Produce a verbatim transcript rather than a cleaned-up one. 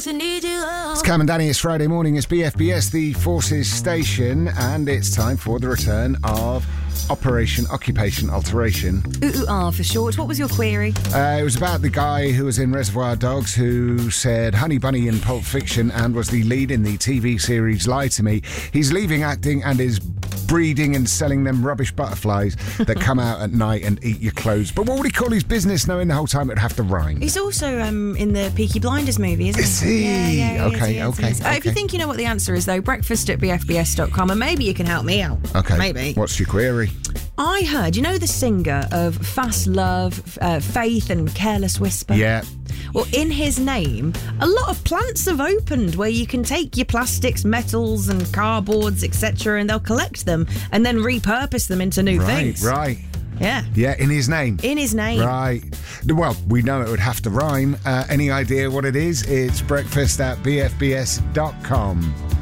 S, I need you. Oh. It's Cam and Danny, it's Friday morning, it's B F B S, the Forces station, and it's time for the return of Operation Occupation Alteration. Ooh, ooh, ah, for short. What was your query? Uh, it was about the guy who was in Reservoir Dogs who said Honey Bunny in Pulp Fiction and was the lead in the T V series Lie to Me. He's leaving acting and is breeding and selling them rubbish butterflies that come out at night and eat your clothes. But what would he call his business, knowing the whole time it would have to rhyme? He's also um, in the Peaky Blinders movie, isn't Is he? he? Yeah, yeah, he Okay, is, he is, okay, he is. Uh, okay. if you think you know what the answer is, though, breakfast at b f b s dot com, and maybe you can help me out. Okay. Maybe. What's your query? I heard, you know the singer of Fast Love, uh, Faith and Careless Whisper? Yeah. Well, in his name, a lot of plants have opened where you can take your plastics, metals and cardboards, et cetera, and they'll collect them and then repurpose them into new Right, things. right. Yeah. Yeah, in his name. In his name. Right. Well, we know it would have to rhyme. Uh, any idea what it is? It's breakfast at b f b s dot com.